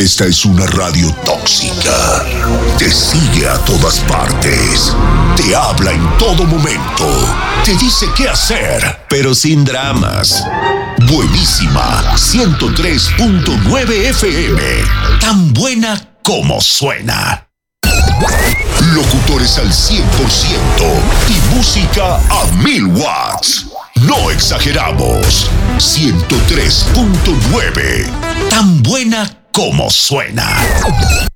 Esta es una radio tóxica. Te sigue a todas partes. Te habla en todo momento. Te dice qué hacer, pero sin dramas. Buenísima 103.9 FM. Tan buena como suena. Locutores al 100% y música a 1000 watts. No exageramos. 103.9. Tan buena como suena.